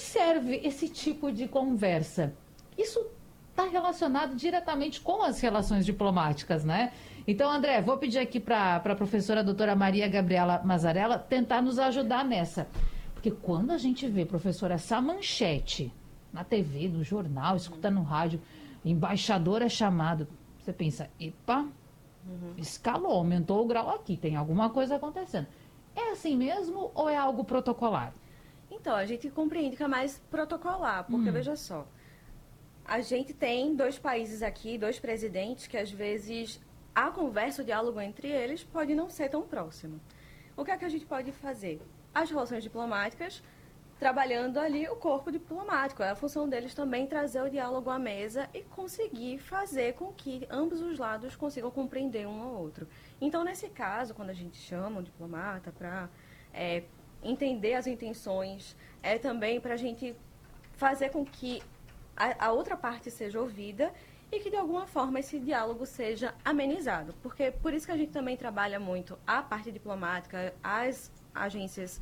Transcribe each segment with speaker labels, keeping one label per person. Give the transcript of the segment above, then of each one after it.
Speaker 1: serve esse tipo de conversa? Isso está relacionado diretamente com as relações diplomáticas, né? Então, André, vou pedir aqui para a professora doutora Maria Gabriela Mazzarella tentar nos ajudar nessa. Porque quando a gente vê, professora, essa manchete na TV, no jornal, escuta no rádio, embaixador é chamado, você pensa, epa, escalou, aumentou o grau aqui, tem alguma coisa acontecendo. É assim mesmo ou é algo protocolar?
Speaker 2: Então, a gente compreende que é mais protocolar, porque veja só, a gente tem 2 países aqui, 2 presidentes, que às vezes a conversa, o diálogo entre eles pode não ser tão próximo. O que é que a gente pode fazer? As relações diplomáticas, trabalhando ali o corpo diplomático. É a função deles também trazer o diálogo à mesa e conseguir fazer com que ambos os lados consigam compreender um ao outro. Então, nesse caso, quando a gente chama um diplomata para entender as intenções, é também para a gente fazer com que a outra parte seja ouvida e que, de alguma forma, esse diálogo seja amenizado. Porque por isso que a gente também trabalha muito a parte diplomática, as agências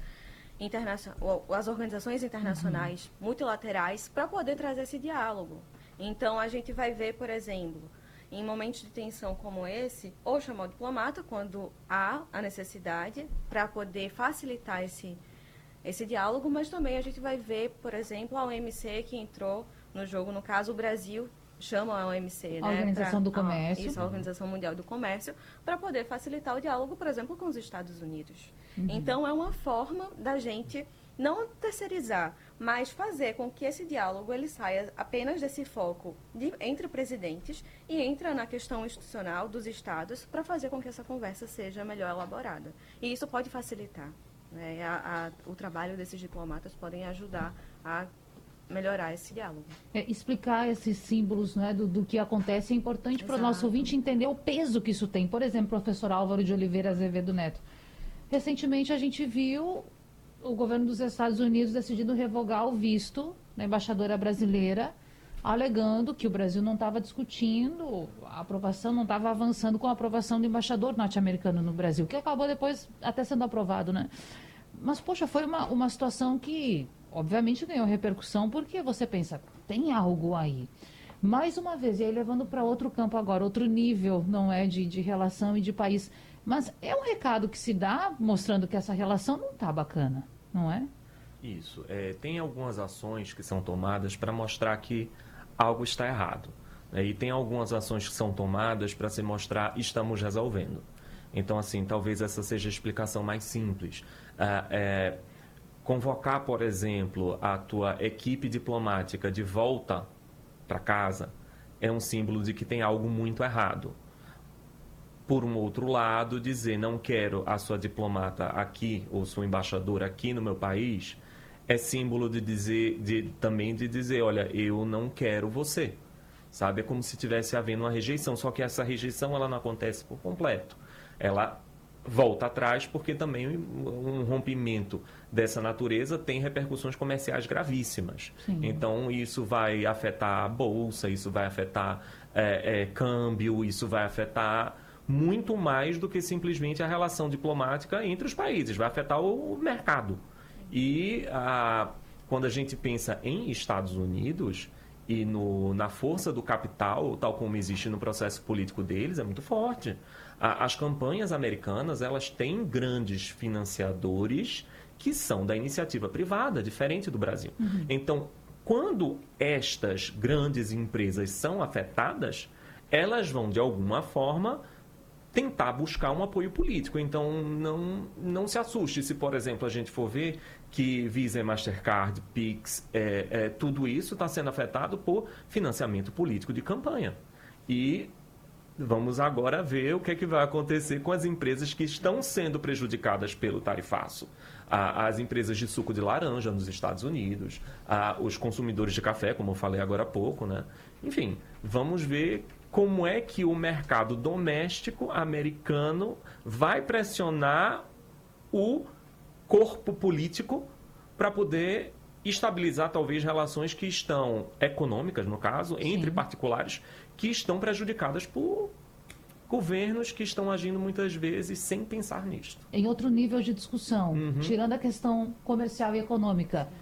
Speaker 2: as organizações internacionais multilaterais, para poder trazer esse diálogo. Então, a gente vai ver, por exemplo, em momentos de tensão como esse, ou chamar o diplomata quando há a necessidade para poder facilitar esse diálogo, mas também a gente vai ver, por exemplo, a OMC que entrou no jogo, no caso, o Brasil chama a OMC,
Speaker 1: a Organização do Comércio.
Speaker 2: Isso, a Organização Mundial do Comércio, para poder facilitar o diálogo, por exemplo, com os Estados Unidos. Então, é uma forma da gente não terceirizar, mas fazer com que esse diálogo ele saia apenas desse foco entre presidentes e entra na questão institucional dos estados para fazer com que essa conversa seja melhor elaborada. E isso pode facilitar, né? O trabalho desses diplomatas podem ajudar a melhorar esse diálogo.
Speaker 1: Explicar esses símbolos, né, do que acontece é importante para o nosso ouvinte entender o peso que isso tem. Por exemplo, professor Álvaro de Oliveira Azevedo Neto. Recentemente a gente viu o governo dos Estados Unidos decidindo revogar o visto da embaixadora brasileira, alegando que o Brasil não estava discutindo a aprovação, não estava avançando com a aprovação do embaixador norte-americano no Brasil, que acabou depois até sendo aprovado, né? Mas, poxa, foi uma situação que, obviamente, ganhou repercussão, porque você pensa, tem algo aí. Mais uma vez, e aí levando para outro campo agora, outro nível, não é, de relação e de país. Mas é um recado que se dá mostrando que essa relação não está bacana, não é?
Speaker 3: Isso. Tem algumas ações que são tomadas para mostrar que algo está errado. Né? E tem algumas ações que são tomadas para se mostrar estamos resolvendo. Então, assim, talvez essa seja a explicação mais simples. Convocar, por exemplo, a tua equipe diplomática de volta para casa é um símbolo de que tem algo muito errado. Por um outro lado, dizer não quero a sua diplomata aqui ou sua embaixadora aqui no meu país é símbolo de dizer, olha, eu não quero você. Sabe? É como se estivesse havendo uma rejeição, só que essa rejeição ela não acontece por completo. Ela volta atrás porque também um rompimento dessa natureza tem repercussões comerciais gravíssimas.
Speaker 1: Sim.
Speaker 3: Então, isso vai afetar a bolsa, isso vai afetar câmbio, isso vai afetar muito mais do que simplesmente a relação diplomática entre os países, vai afetar o mercado. E quando a gente pensa em Estados Unidos e na força do capital, tal como existe no processo político deles, é muito forte. As campanhas americanas, elas têm grandes financiadores que são da iniciativa privada, diferente do Brasil. Então, quando estas grandes empresas são afetadas, elas vão, de alguma forma, tentar buscar um apoio político. Então, não se assuste se, por exemplo, a gente for ver que Visa, Mastercard, Pix, tudo isso está sendo afetado por financiamento político de campanha. E vamos agora ver o que é que vai acontecer com as empresas que estão sendo prejudicadas pelo tarifaço. As empresas de suco de laranja nos Estados Unidos, os consumidores de café, como eu falei agora há pouco, né? Enfim, vamos ver como é que o mercado doméstico americano vai pressionar o corpo político para poder estabilizar, talvez, relações que estão econômicas, no caso, entre particulares, que estão prejudicadas por governos que estão agindo muitas vezes sem pensar nisto.
Speaker 1: Em outro nível de discussão, tirando a questão comercial e econômica,